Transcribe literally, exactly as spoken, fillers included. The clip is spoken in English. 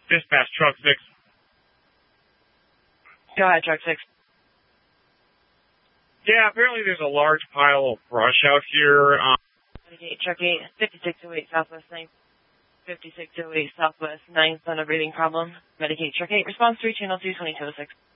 Dispatch, truck six. Go ahead, truck six. Yeah, apparently there's a large pile of brush out here. Um, Medicate, truck eight, fifty-six oh eight Southwest ninth. fifty-six oh eight Southwest ninth on a breathing problem. Medicate, truck eight, response three, channel two, twenty-two oh six.